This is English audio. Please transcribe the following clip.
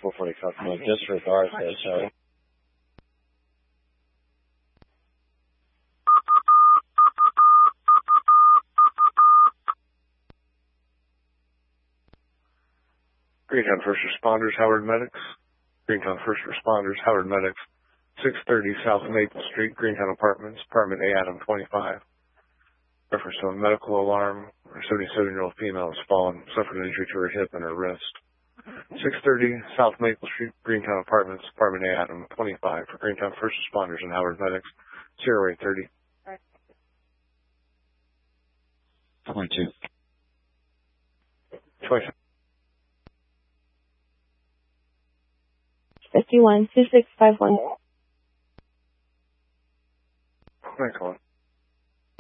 440 customer. Disregard this, sorry. Greentown First Responders, Howard Medics. Greentown First Responders, Howard Medics. 630 South Maple Street, Greentown Apartments, Apartment A, Adam 25. Reference to a medical alarm. A 77-year-old female has fallen, suffered an injury to her hip and her wrist. 630 South Maple Street, Greentown Apartments, Apartment A, Adam 25. For Greentown First Responders and Howard Medics, 0830. 22. 27. 51-2651. Thanks, Colin.